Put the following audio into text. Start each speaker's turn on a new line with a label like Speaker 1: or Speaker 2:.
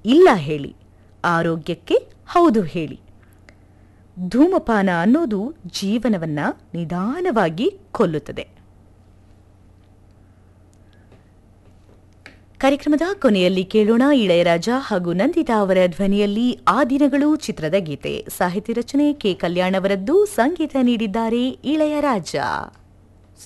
Speaker 1: ಇಲ್ಲ ಹೇಳಿ, ಆರೋಗ್ಯಕ್ಕೆ ಹೌದು ಹೇಳಿ. ಧೂಮಪಾನ ಅನ್ನೋದು ಜೀವನವನ್ನ ನಿಧಾನವಾಗಿ ಕೊಲ್ಲುತ್ತದೆ. ಕಾರ್ಯಕ್ರಮದ ಕೊನೆಯಲ್ಲಿ ಕೇಳೋಣ ಇಳೆಯರಾಜ ಹಾಗೂ ನಂದಿತಾ ಅವರ ಧ್ವನಿಯಲ್ಲಿ ಆ ದಿನಗಳು ಚಿತ್ರದ ಗೀತೆ. ಸಾಹಿತ್ಯ ರಚನೆ ಕೆ. ಕಲ್ಯಾಣ್ ಅವರದ್ದು, ಸಂಗೀತ ನೀಡಿದ್ದಾರೆ ಇಳೆಯರಾಜ.